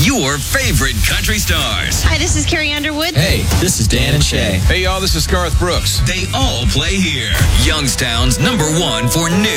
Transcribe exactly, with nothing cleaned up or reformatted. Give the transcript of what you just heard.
your favorite country stars. Hi, this is Carrie Underwood. Hey, this is Dan and Shay. Hey, y'all, this is Garth Brooks. They all play here. Youngstown's number one for news.